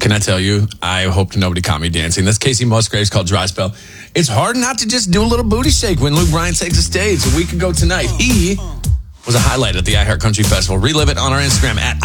Can I tell you, I hope nobody caught me dancing. That's Casey Musgraves called Dry Spell. It's hard not to just do a little booty shake when Luke Bryan takes the stage a week ago tonight. He was a highlight at the iHeart Country Festival. Relive it on our Instagram at